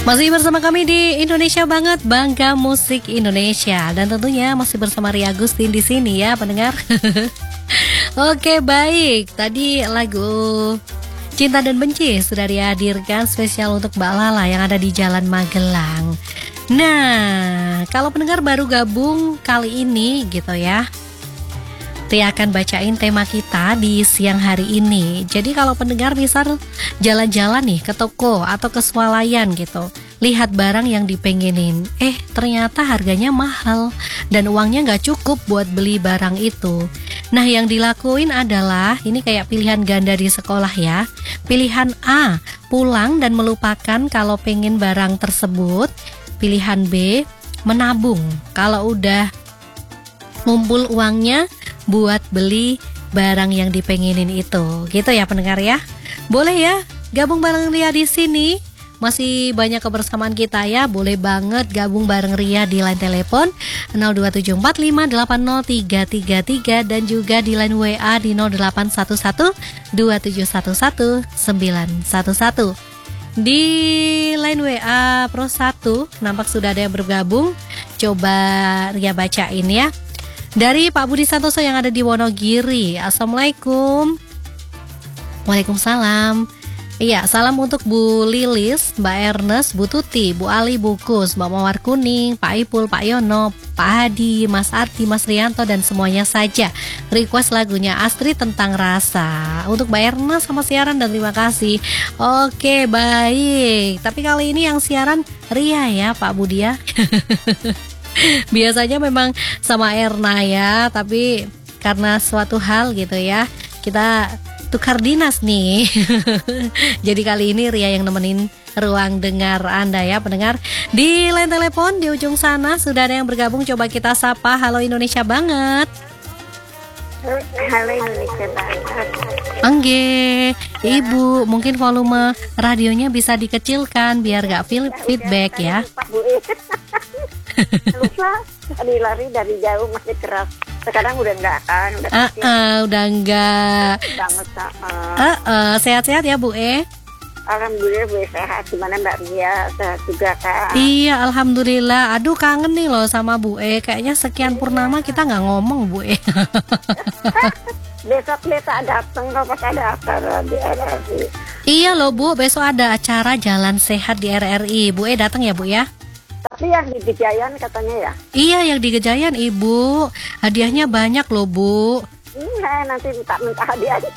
Masih bersama kami di Indonesia Banget, Bangga Musik Indonesia. Dan tentunya masih bersama Ria Agustin di sini ya pendengar. Oke baik, tadi lagu Cinta dan Benci sudah dihadirkan spesial untuk Mbak Lala yang ada di Jalan Magelang. Nah, kalau pendengar baru gabung kali ini gitu ya, Ria akan bacain tema kita di siang hari ini. Jadi kalau pendengar misal jalan-jalan nih ke toko atau ke swalayan gitu, lihat barang yang dipengenin, ternyata harganya mahal dan uangnya nggak cukup buat beli barang itu. Nah yang dilakuin adalah, ini kayak pilihan ganda di sekolah ya. Pilihan A, pulang dan melupakan kalau pengen barang tersebut. Pilihan B, menabung kalau udah ngumpul uangnya buat beli barang yang dipengenin itu. Gitu ya pendengar ya. Boleh ya gabung bareng Ria di sini. Masih banyak kebersamaan kita ya. Boleh banget gabung bareng Ria di line telepon 02745803333 dan juga di line WA di 081127119111. Di line WA Pro 1 nampak sudah ada yang bergabung. Coba Ria bacain ya. Dari Pak Budi Santoso yang ada di Wonogiri. Assalamualaikum. Waalaikumsalam. Iya, salam untuk Bu Lilis, Mbak Ernest, Bu Tuti, Bu Ali, Bu Kus, Mbak Mawar Kuning, Pak Ipul, Pak Yono, Pak Hadi, Mas Arti, Mas Rianto, dan semuanya saja. Request lagunya Astrid Tentang Rasa. Untuk Mbak Ernest sama siaran dan terima kasih. Oke, baik. Tapi kali ini yang siaran Ria ya, Pak Budi ya. Biasanya memang sama Erna ya, tapi karena suatu hal gitu ya, kita tukar dinas nih. Jadi kali ini Ria yang nemenin ruang dengar Anda ya pendengar. Di line telepon di ujung sana sudah ada yang bergabung, coba kita sapa. Halo Indonesia Banget. Halo Indonesia Banget. Angge, Ibu, mungkin volume radionya bisa dikecilkan biar gak feedback ya. Lupa, lari dari jauh masih keras. Sekarang udah enggak kan? Udah enggak. Banget. Sehat-sehat ya Bu Alhamdulillah Bu sehat. Gimana Mbak Ria? Sehat juga kan? Iya, alhamdulillah. Aduh kangen nih loh sama Bu Kayaknya sekian purnama kita nggak ngomong Bu Besok kita datang kalau pas ada acara di RRI. Iya loh Bu, besok ada acara Jalan Sehat di RRI. Bu datang ya Bu ya? Tapi yang di Gejayan katanya ya? Iya, yang di Gejayan Ibu. Hadiahnya banyak loh Bu. Iya, nanti minta hadiahnya.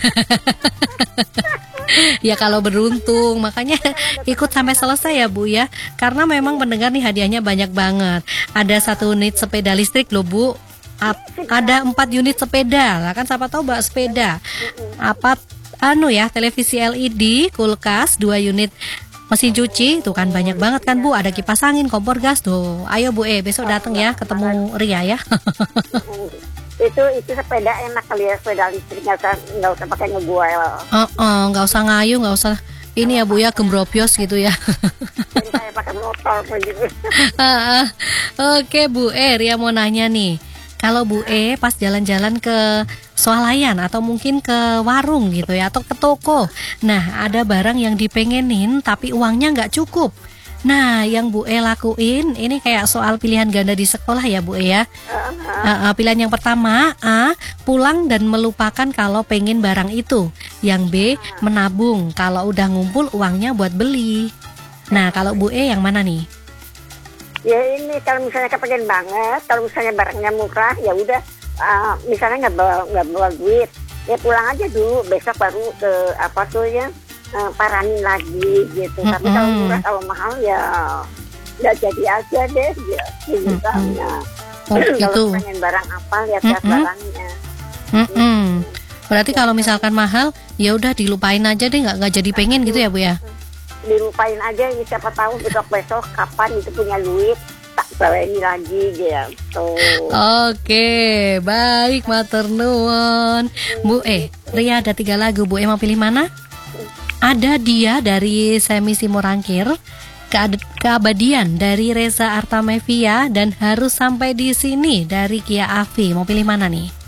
Ya kalau beruntung, makanya ikut sampai selesai ya Bu ya. Karena memang pendengar nih hadiahnya banyak banget. Ada 1 unit sepeda listrik loh Bu. Ada 4 unit sepeda. Lah kan siapa tahu Mbak sepeda. Televisi LED, kulkas, 2 unit mesin cuci, tuh kan banyak banget kan Bu. Ada kipas angin, kompor gas tuh. Ayo Bu besok datang ya, ketemu Ria ya. Itu sepeda enak kali ya, sepeda listrik nggak usah pakai ngeguel. Nggak usah ngayu, nggak usah ini ya Bu ya, gembrobyos gitu ya. Jadi saya pakai motor begitu. Oke Bu Ria mau nanya nih. Kalau Bu pas jalan-jalan ke swalayan atau mungkin ke warung gitu ya, atau ke toko, nah ada barang yang dipengenin tapi uangnya nggak cukup. Nah yang Bu lakuin ini kayak soal pilihan ganda di sekolah ya Bu ya. Pilihan yang pertama A, pulang dan melupakan kalau pengen barang itu. Yang B, menabung kalau udah ngumpul uangnya buat beli. Nah kalau Bu yang mana nih? Ya ini kalau misalnya kepengen banget, kalau misalnya barangnya murah ya udah, misalnya nggak bawa duit, ya pulang aja dulu, besok baru ke paranin lagi gitu. Tapi kalau murah, kalau mahal ya nggak jadi aja deh ya, misalnya. Kalau pengen barang apa lihat-lihat barangnya. Berarti kalau misalkan mahal, ya udah dilupain aja deh, nggak jadi pengen gitu ya Bu ya? Dilupain aja, ini siapa tahu besok kapan itu punya duit tak bawa ini lagi gitu. Oke, baik matur nuwun. Bu Ria ada 3 lagu, Bu mau pilih mana? Ada Dia dari Semi Simorangkir, Keabadian dari Reza Artamevia, dan Harus Sampai di Sini dari Kia Afi. Mau pilih mana nih?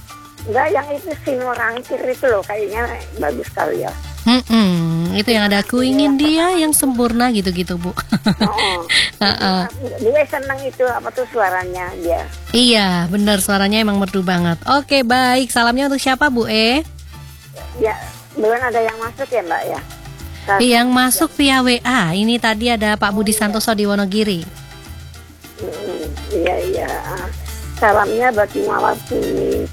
Enggak, yang itu Sinorangkir itu loh, kayaknya bagus sekali ya. Itu yang ada aku ingin dia yang sempurna gitu-gitu Bu. Oh, gue seneng itu apa tuh suaranya dia. Iya bener, suaranya emang merdu banget. Oke baik, salamnya untuk siapa Bu Ya, belum ada yang masuk ya Mbak ya. Yang masuk via WA. Ini tadi ada Pak Budi Santoso di Wonogiri. Iya. Salamnya bagi Mawar Kuning.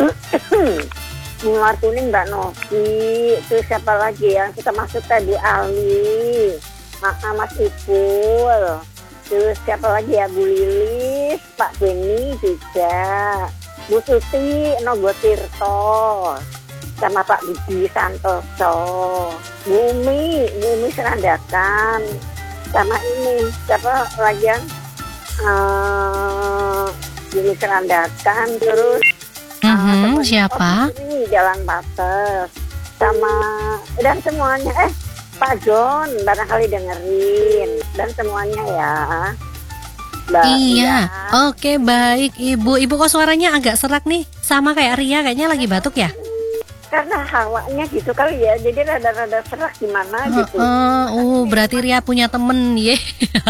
Mawar Kuning Mbak Novi. Itu siapa lagi yang kita masuk tadi? Ali, Mas Ipul. Terus siapa lagi ya? Bu Lilis, Pak Beni juga, Bu Suti Nogotirto, sama Pak Budi Santoso, Bumi Serandakan, sama ini siapa lagi yang Bumi Serandakan, terus siapa? Ini Jalan Pates, sama dan semuanya Pak John barangkali dengerin dan semuanya ya. Mbak, iya. ya. Oke baik Ibu kok suaranya agak serak nih, sama kayak Ria, kayaknya lagi batuk ya. Karena hawanya gitu kali ya, jadi rada-rada serak gimana gitu. Berarti Ria punya temen ya.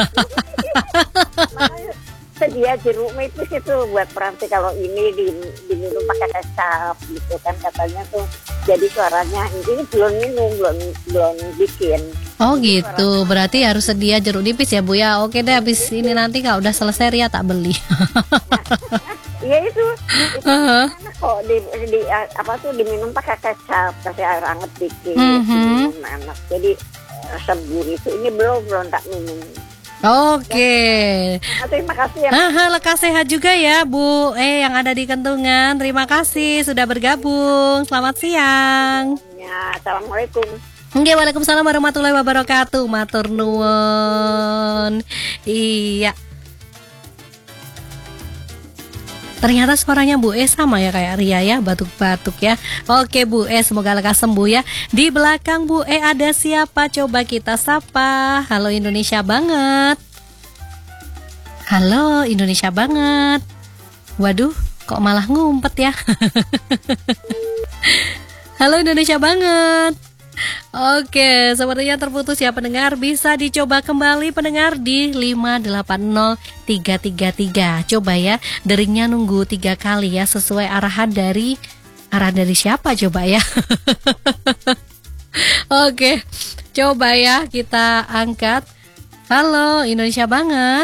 Makanya sedia jeruk nipis itu buat peranti kalau ini diminum pakai kecap gitu kan katanya tuh. Jadi suaranya ini belum minum, belum bikin. Oh gitu, berarti harus sedia jeruk nipis ya Bu ya. Oke deh, habis ini nanti kalau udah selesai Ria tak beli. Iya itu enak kok diminum pakai kecap, kasih air hangat dikit, enak. Jadi sembuh itu. Ini belum tak minum. Oke. Terima kasih ya. Lekas sehat juga ya Bu yang ada di Kentungan. Terima kasih sudah bergabung. Selamat siang. Ya, assalamualaikum. Waalaikumsalam warahmatullahi wabarakatuh. Matur nuwun. Iya. Ternyata suaranya Bu sama ya kayak Ria ya, batuk-batuk ya. Oke Bu semoga lekas sembuh ya. Di belakang Bu ada siapa? Coba kita sapa. Halo Indonesia banget. Halo Indonesia banget. Waduh, kok malah ngumpet ya. Halo Indonesia banget. Oke, sepertinya terputus ya pendengar. Bisa dicoba kembali pendengar di 580333. Coba ya, deringnya nunggu 3 kali ya, sesuai arahan dari siapa coba ya. Oke, coba ya kita angkat. Halo Indonesia banget.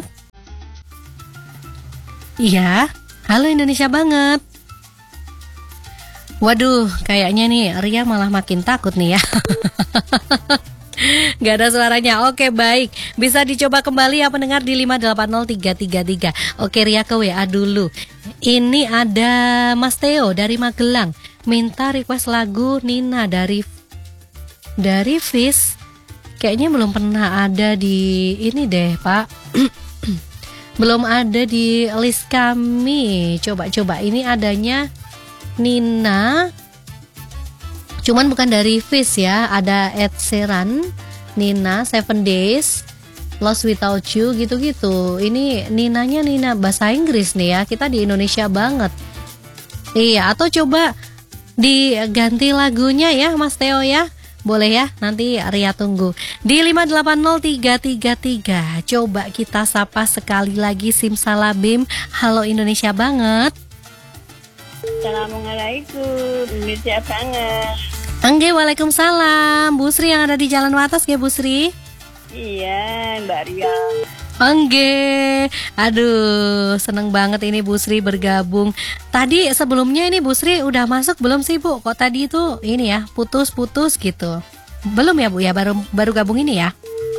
Iya, halo Indonesia banget. Waduh, kayaknya nih Ria malah makin takut nih ya. Gak ada suaranya. Oke baik, bisa dicoba kembali ya pendengar di 580333. Oke Ria ke WA dulu. Ini ada Mas Theo dari Magelang, minta request lagu Nina dari Fish. Kayaknya belum pernah ada di ini deh Pak. Belum ada di list kami. Coba ini adanya Nina, cuman bukan dari Fish ya. Ada Ed Sheeran, Nina, 7 Days, Lost Without You gitu-gitu. Ini Ninanya Nina bahasa Inggris nih ya. Kita di Indonesia banget. Iya, atau coba diganti lagunya ya Mas Theo ya. Boleh ya, nanti Ria tunggu. Di 580333. Coba kita sapa sekali lagi Simsalabim. Halo Indonesia banget. Assalamualaikum, Indonesia banget. Waalaikumsalam. Bu Sri yang ada di Jalan Watas ya Bu Sri? Iya, Mbak Ria. Aduh, seneng banget ini Bu Sri bergabung. Tadi sebelumnya ini Bu Sri udah masuk belum sih Bu? Kok tadi itu ini ya putus-putus gitu? Belum ya Bu ya, baru gabung ini ya?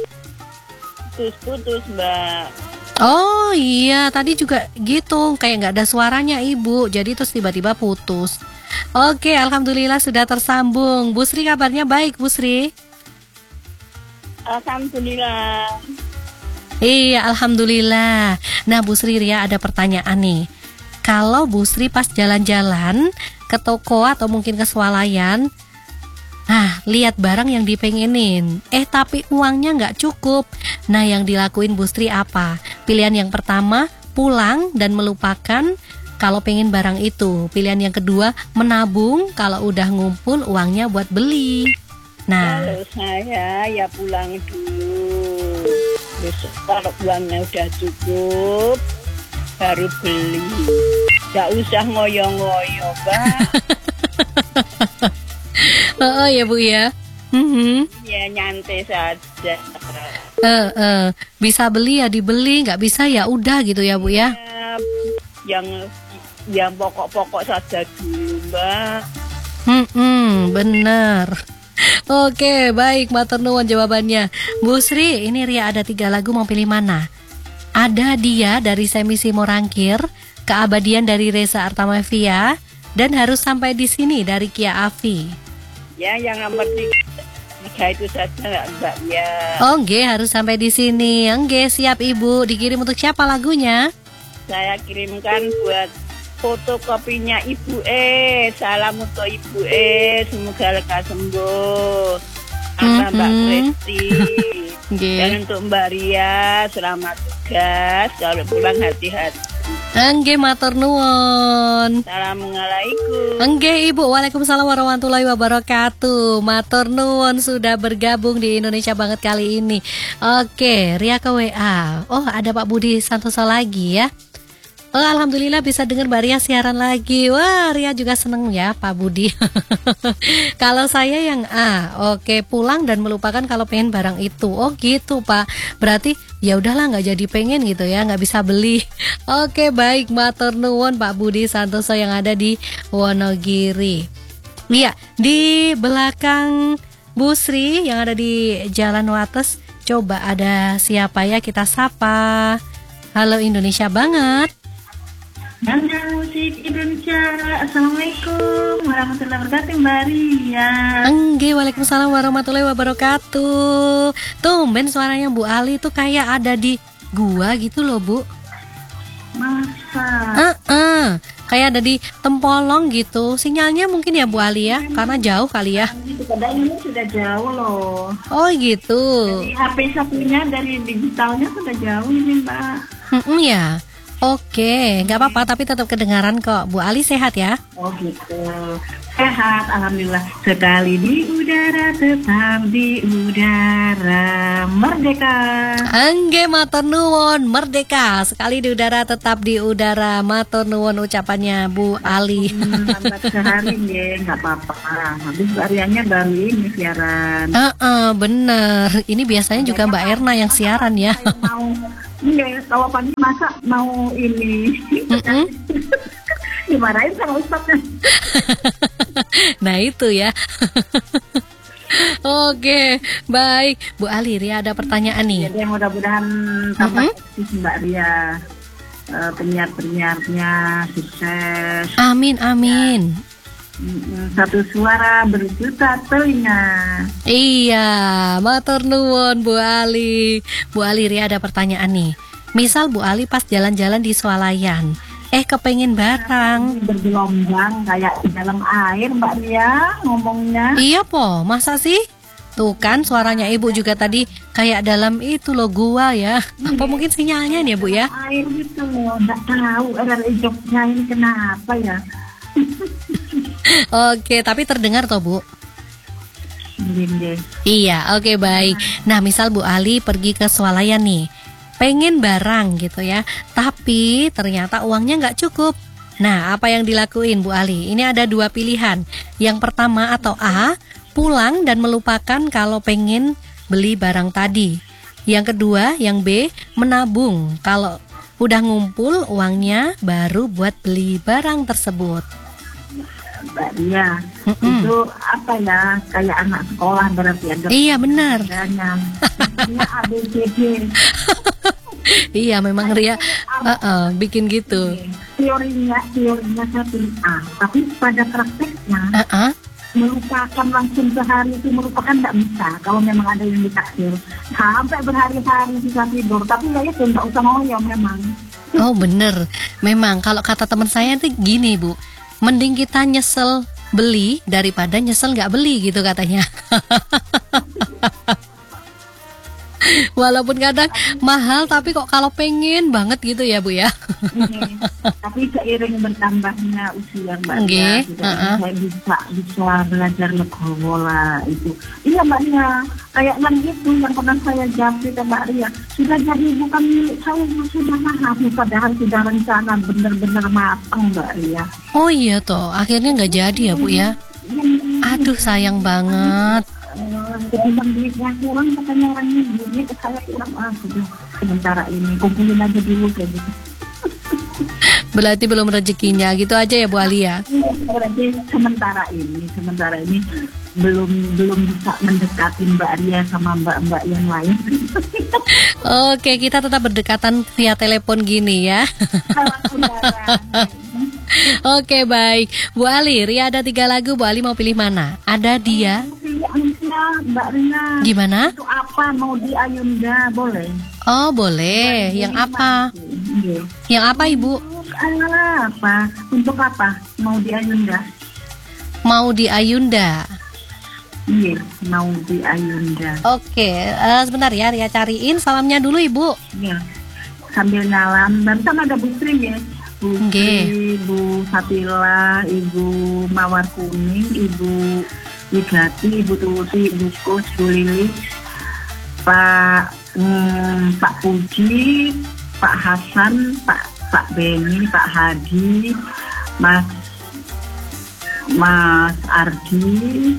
Putus Mbak. Oh iya, tadi juga gitu, kayak nggak ada suaranya Ibu, jadi terus tiba-tiba putus. Oke, alhamdulillah sudah tersambung. Bu Sri kabarnya baik Bu Sri? Alhamdulillah. Iya, alhamdulillah. Nah Bu Sri, Ria ada pertanyaan nih. Kalau Bu Sri pas jalan-jalan ke toko atau mungkin ke swalayan, lihat barang yang dipengenin, tapi uangnya nggak cukup. Nah yang dilakuin Bu Sri apa? Pilihan yang pertama, pulang dan melupakan. kalau pengen barang itu. Pilihan yang kedua, menabung kalau udah ngumpul uangnya buat beli. Nah, Kalau saya ya pulang dulu. Besok kalau uangnya udah cukup, baru beli. Gak usah ngoyo-ngoyo, Mbak. oh ya Bu ya. Ya nyantai saja. Bisa beli ya dibeli, nggak bisa ya udah gitu ya Bu ya. Ya, yang pokok-pokok saja dulu, Mbak. Bener. Oke, baik, matur nuwun jawabannya. Bu Sri, ini Ria ada 3 lagu, mau pilih mana? Ada Dia dari Semisi Morangkir, Keabadian dari Reza Artamevia, dan Harus Sampai di Sini dari Kia Afi. Ya, yang nomor 3 itu saja, Mbak. Ya. Oh, nggih, Harus Sampai di Sini. Nggih, siap Ibu. Dikirim untuk siapa lagunya? Saya kirimkan buat fotokopinya Ibu salam untuk Ibu semoga lekas sembuh. Mbak Presti. Dan untuk Mbak Ria, selamat tugas, kalau pulang hati-hati. Nggih, matur nuwun. Assalamualaikum. Nggih Ibu, waalaikumsalam warahmatullahi wabarakatuh. Matur nuwun sudah bergabung di Indonesia Banget kali ini. Oke, Ria ke WA. Oh, ada Pak Budi Santoso lagi ya. Oh, alhamdulillah bisa dengar Mbak Ria siaran lagi. Wah, Ria juga seneng ya Pak Budi. Kalau saya yang A, oke, pulang dan melupakan kalau pengen barang itu. Oh gitu Pak. Berarti ya udahlah nggak jadi pengen gitu ya, nggak bisa beli. Oke, baik, matur nuwun Pak Budi Santoso yang ada di Wonogiri. Iya, di belakang Bu Sri yang ada di Jalan Wates. Coba ada siapa ya, kita sapa. Halo Indonesia Banget. Halo Musik Indonesia, Assalamualaikum warahmatullahi wabarakatuh Mbak Ria. Waalaikumsalam warahmatullahi wabarakatuh. Tumben suaranya Bu Ali tuh kayak ada di gua gitu loh Bu. Masa? Kayak ada di Tempolong gitu. Sinyalnya mungkin ya Bu Ali ya, karena jauh kali ya. Padahal ini sudah jauh loh. Oh gitu. Dari HP satunya, dari digitalnya sudah jauh ini Mbak. Ya. Oke, nggak apa-apa, tapi tetap kedengaran kok. Bu Ali sehat ya? Oh gitu. Sehat, alhamdulillah. Sekali di udara, tetap di udara. Merdeka. Matur nuwun, merdeka. Sekali di udara, tetap di udara. Matur nuwun ucapannya Bu Ali. Lambat sehari ya, nggak apa-apa. Habis Rianya baru ini siaran. Bener. Ini biasanya juga Mbak Erna yang siaran ya. Kalau pagi masa mau ini. Dimarahin sama ustadznya. Nah itu ya. Oke, baik Bu Ali, Ria ada pertanyaan nih. Jadi mudah-mudahan tambah aktif Mbak Ria, penyiar-penyiarnya sukses. Amin, amin. Satu suara berjuta telinga. Iya, matur nuwun Bu Ali. Bu Ali, Ria ada pertanyaan nih. Misal Bu Ali pas jalan-jalan di swalayan, kepengen barang. Bergelombang kayak di dalam air Mbak Ria ngomongnya. Iya po, masa sih? Tuh kan suaranya Ibu juga tadi kayak dalam itu loh gua ya. Apa mungkin sinyalnya nih Bu ya? Air gitu, nggak tahu Jogja ini kenapa ya. Oke, tapi terdengar toh Bu? Gini. Iya, oke baik. Nah, misal Bu Ali pergi ke swalayan nih, pengen barang gitu ya, tapi ternyata uangnya nggak cukup. Nah, apa yang dilakuin Bu Ali? Ini ada 2 pilihan. Yang pertama atau A, pulang dan melupakan kalau pengen beli barang tadi. Yang kedua, yang B, menabung. Kalau udah ngumpul uangnya baru buat beli barang tersebut. Mbak Ria, itu apa ya, kayak anak sekolah berarti ada. Iya benar. Ini ABCD. Iya memang Ria bikin gitu. Teorinya saya pilih A, tapi pada prakteknya melupakan langsung sehari itu melupakan nggak bisa. Kalau memang ada yang ditaksir sampai berhari-hari bisa tidur, tapi ya itu nggak usah ngoyo memang. Oh bener, memang kalau kata teman saya tuh gini Bu, mending kita nyesel beli daripada nyesel nggak beli gitu katanya. Walaupun kadang mahal, tapi kok kalau pengen banget gitu ya Bu ya. Tapi seiring bertambahnya usia Mbak Nggih, Ria, saya bisa belajar legowo lah itu. Iya Mbak Ria, kayak yang itu yang pernah saya japri ke Mbak Ria, sudah jadi bukan milik saya, sudah habis, padahal sudah rencana benar-benar matang Mbak Ria. Oh iya toh, akhirnya nggak jadi ya Bu ya. Aduh sayang banget. Ketimbang duitnya kurang, katanya orangnya duitnya ke saya kurang, sudah sementara ini kumpulin aja dulu kayak gitu. Berarti belum rezekinya gitu aja ya Bu Alia. Berarti sementara ini belum bisa mendekatin Mbak Ria sama mbak-mbak yang lain. Oke, kita tetap berdekatan via telepon gini ya. Oke baik, Bu Ali, Ria ada 3 lagu, Bu Ali mau pilih mana? Ada dia. Mbak Rina. Gimana? Itu apa? Mau di Ayunda boleh? Oh boleh. Yang apa? Yang apa Ibu? Apa? Untuk apa? Mau di Ayunda? Mau di Ayunda. Iya, mau di Ayunda. Oke, sebentar ya, Ria cariin salamnya dulu Ibu. Iya. Sambil nyalam, dan kan ada Bu Sri ya. Bu Sri, Bu Satila, Ibu Mawar Kuning, Ibu Wigati, Ibu Tuti, Ibu Kus, Bu Lili, Pak Puji, Pak Hasan, Pak Beni, Pak Hadi, Mas Ardi,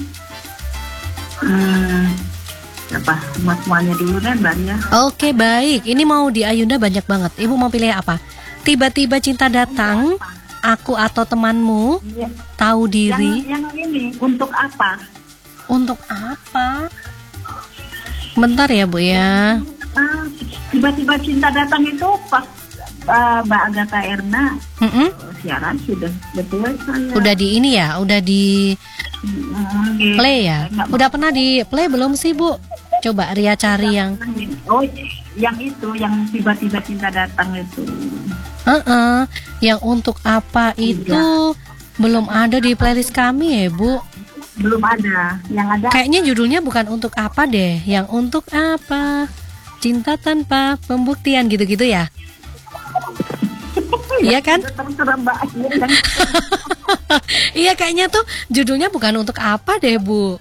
semuanya dulu deh Mbak Ria. Oke baik, ini mau di Ayunda banyak banget. Ibu mau pilih apa? Tiba-tiba cinta datang, aku atau temanmu, ya. Tahu diri. Yang ini untuk apa? Untuk apa? Bentar ya Bu ya. Tiba-tiba cinta datang itu pas Mbak Agatha Erna siaran sudah betul saya. Udah di ini ya, udah di play ya. Udah pernah di play belum sih Bu? Coba Ria cari yang. Oh, yang itu, yang tiba-tiba cinta datang itu. Yang untuk apa itu belum ada di playlist kami ya Bu. Belum ada. Yang ada. Kayaknya judulnya bukan untuk apa deh, yang untuk apa? Cinta tanpa pembuktian gitu-gitu ya. Iya kan? Iya kayaknya tuh judulnya bukan untuk apa deh Bu.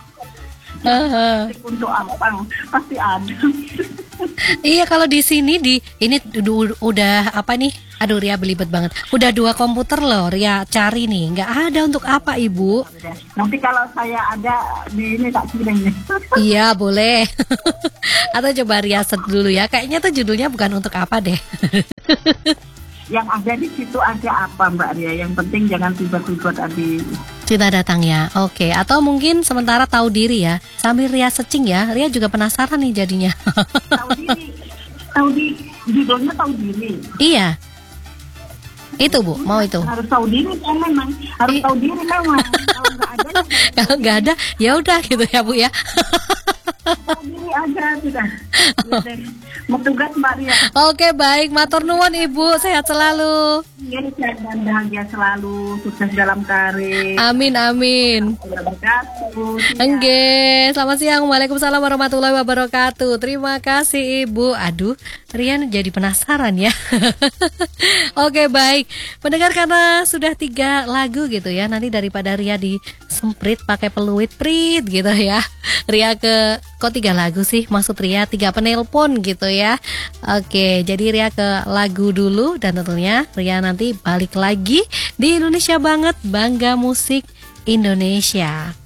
Untuk apa? Pasti ada. Iya kalau di sini ini udah apa nih? Aduh Ria belibet banget. Udah 2 komputer loh Ria cari nih. Nggak ada untuk apa Ibu? Nanti kalau saya ada di ini tak kirim nih. Iya boleh. Atau coba Ria set dulu ya. Kayaknya tuh judulnya bukan untuk apa deh. Yang ada di situ ada apa Mbak Ria? Yang penting jangan tiba-tiba tadi. Cinta datang ya. Oke. Atau mungkin sementara tahu diri ya. Sambil Ria searching ya. Ria juga penasaran nih jadinya. Judulnya tahu diri. Iya. Itu Bu, mau itu. Harus tahu diri kan memang. Harus tahu diri memang. Kalau nggak ada. Kalau nggak ada, ya udah gitu ya Bu ya. Tahu diri aja sudah. Mau tugas Mbak Ria. Oke baik, matur nuwun Ibu, sehat selalu. Ya, sehat dan bahagia selalu, sukses dalam karir. Amin amin. Enggak, selamat siang. Waalaikumsalam warahmatullahi wabarakatuh. Terima kasih Ibu. Aduh, Rian jadi penasaran ya. Oke baik, pendengar karena sudah 3 lagu gitu ya. Nanti daripada Ria disemprit pakai peluit prit gitu ya. Ria kok 3 lagu sih? Maksud Ria 3 penelpon gitu ya. Oke, jadi Ria ke lagu dulu dan tentunya Ria nanti balik lagi di Indonesia Banget, Bangga Musik Indonesia.